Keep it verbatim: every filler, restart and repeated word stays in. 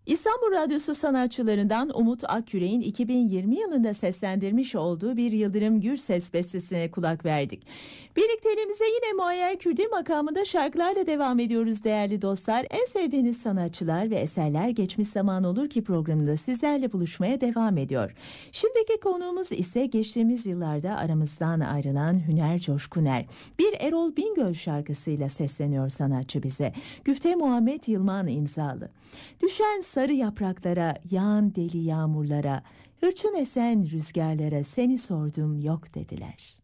İstanbul Radyosu sanatçılarından Umut Akyürek'in iki bin yirmi yılında seslendirmiş olduğu bir Yıldırım Gürses bestesine kulak verdik. Birlikteliğimize yine Muayyer Kürdi makamında şarkılarla devam ediyoruz değerli dostlar. En sevdiğiniz sanatçılar ve eserler geçmiş zaman olur ki programında sizlerle buluşmaya devam ediyor. Şimdiki konuğumuz ise geçtiğimiz yıllarda aramızdan ayrılan Hüner Coşkuner. Bir Erol Bingöl şarkısıyla sesleniyor sanatçı bize. Güfte Muhammed Yılmaz imzalı. Düşen sarı yapraklara, yağan deli yağmurlara, hırçın esen rüzgarlara seni sordum yok dediler.